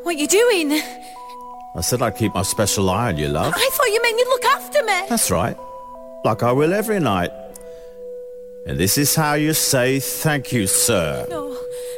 What are you doing? I said I'd keep my special eye on you, love. I thought you meant you'd look after me. That's right. Like I will every night. And this is how you say thank you, sir. No,